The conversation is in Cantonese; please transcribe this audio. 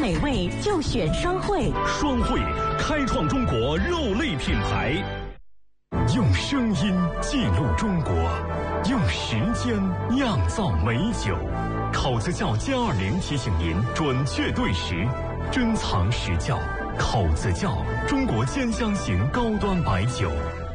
美味就选双汇， 双汇开创中国肉类品牌，用声音记录中国，用时间酿造美酒。口子窖+20提醒您准确对时，珍藏实窖。口子窖，中国兼香型高端白酒。